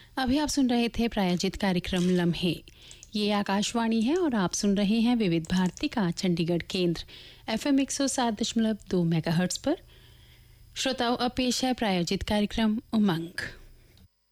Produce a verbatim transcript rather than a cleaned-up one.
अभी आप सुन रहे थे प्रायोजित कार्यक्रम लम्हे। ये आकाशवाणी है और आप सुन रहे हैं विविध भारती का चंडीगढ़ केंद्र एफएम एक सौ सात दशमलव दो मेगाहर्ट्ज पर। श्रोताओं, अब पेश है प्रायोजित कार्यक्रम उमंग।